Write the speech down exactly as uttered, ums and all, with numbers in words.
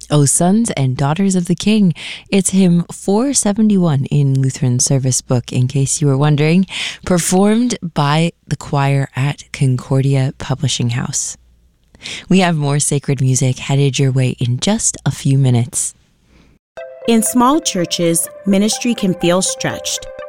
O Sons and Daughters of the King. It's hymn four seventy-one in Lutheran Service Book, in case you were wondering, performed by the choir at Concordia Publishing House. We have more sacred music headed your way in just a few minutes. In small churches, ministry can feel stretched.